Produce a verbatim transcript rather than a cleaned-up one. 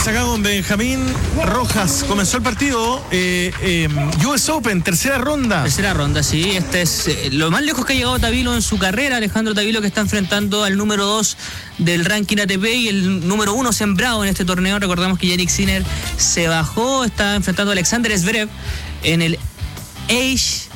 Estamos acá con Benjamín Rojas. Comenzó el partido. Eh, eh, U S Open, tercera ronda. Tercera ronda, sí. Este es eh, lo más lejos que ha llegado Tabilo en su carrera. Alejandro Tabilo, que está enfrentando al número dos del ranking A T P y el número uno sembrado en este torneo. Recordamos que Jannik Sinner se bajó. Está enfrentando a Alexander Zverev en el Age